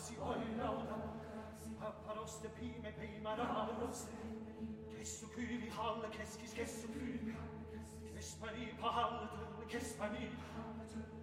si oilauda, paparoste pime pima ralos, Kesu küvi halle keskis kesu küvi, Kespani pahalle kespani,